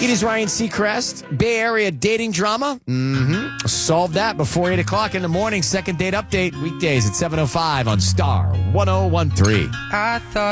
It is Ryan Seacrest. Bay Area dating drama. Solve that before 8 o'clock in the morning. Second date update weekdays at 7:05 on Star 1013. I thought